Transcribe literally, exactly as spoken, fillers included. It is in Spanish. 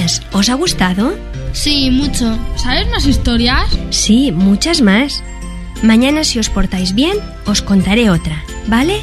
Chicas, ¿os ha gustado? Sí, mucho. ¿Sabes más historias? Sí, muchas más. Mañana, si os portáis bien, os contaré otra, ¿vale?